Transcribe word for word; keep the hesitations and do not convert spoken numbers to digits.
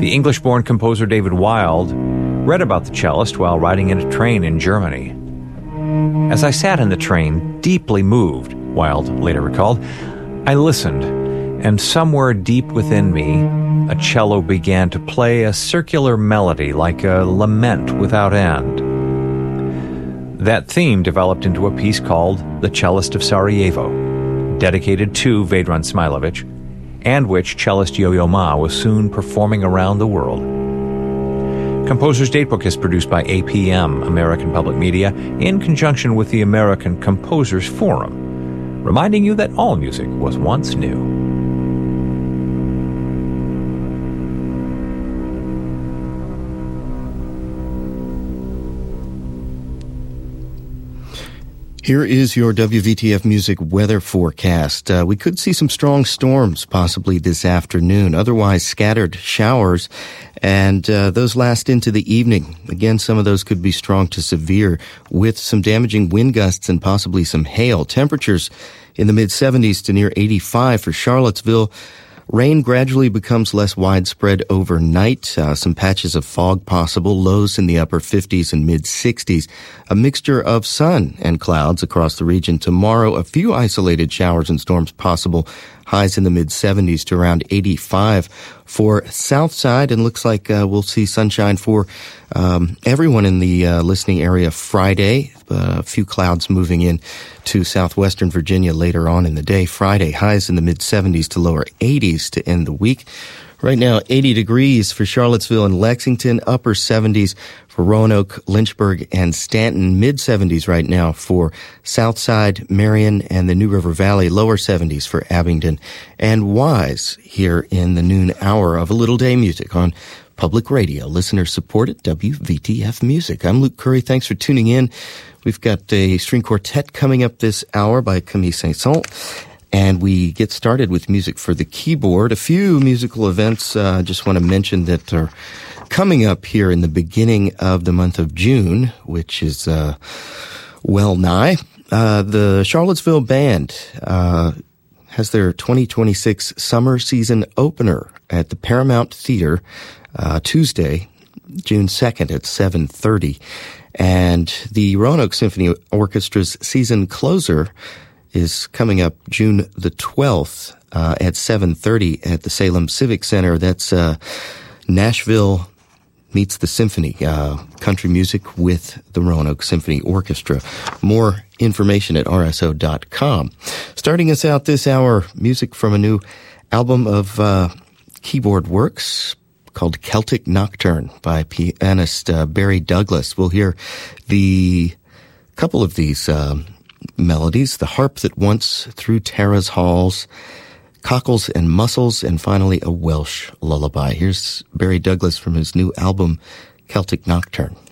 The English-born composer David Wild read about the cellist while riding in a train in Germany. As I sat in the train, deeply moved, Wild later recalled, I listened, and somewhere deep within me, a cello began to play a circular melody like a lament without end. That theme developed into a piece called The Cellist of Sarajevo, dedicated to Vedran Smailović, and which cellist Yo-Yo Ma was soon performing around the world. Composer's Datebook is produced by A P M, American Public Media, in conjunction with the American Composers Forum, reminding you that all music was once new. Here is your W V T F Music weather forecast. Uh, we could see some strong storms possibly this afternoon, otherwise scattered showers, and uh, those last into the evening. Again, some of those could be strong to severe with some damaging wind gusts and possibly some hail. Temperatures in the mid-seventies to near eighty-five for Charlottesville. Rain gradually becomes less widespread overnight. Uh, some patches of fog possible. Lows in the upper fifties and mid-sixties. A mixture of sun and clouds across the region. Tomorrow, a few isolated showers and storms possible. Highs in the mid-seventies to around eighty-five for south side. And looks like uh, we'll see sunshine for um, everyone in the uh, listening area Friday. Uh, a few clouds moving in to southwestern Virginia later on in the day. Friday, highs in the mid-seventies to lower eighties to end the week. Right now, eighty degrees for Charlottesville and Lexington, upper seventies for Roanoke, Lynchburg, and Stanton, mid-seventies right now for Southside, Marion, and the New River Valley, lower seventies for Abingdon and Wise here in the noon hour of A Little Day Music on Public Radio, listener-supported W V T F Music. I'm Luke Curry. Thanks for tuning in. We've got a string quartet coming up this hour by Camille Saint-Saëns, and we get started with music for the keyboard. A few musical events I uh, just want to mention that are coming up here in the beginning of the month of June, which is uh, well nigh. Uh, the Charlottesville Band uh, has their twenty twenty-six summer season opener at the Paramount Theater uh, Tuesday, June second at seven thirty. And the Roanoke Symphony Orchestra's season closer is coming up June the twelfth uh, at seven thirty at the Salem Civic Center. That's uh, Nashville meets the symphony, uh, country music with the Roanoke Symphony Orchestra. More information at R S O dot com. Starting us out this hour, music from a new album of uh, keyboard works called Celtic Nocturne by pianist uh, Barry Douglas. We'll hear the couple of these uh, melodies, The Harp That Once Through Tara's Halls, Cockles and Mussels, and finally a Welsh lullaby. Here's Barry Douglas from his new album, Celtic Nocturne.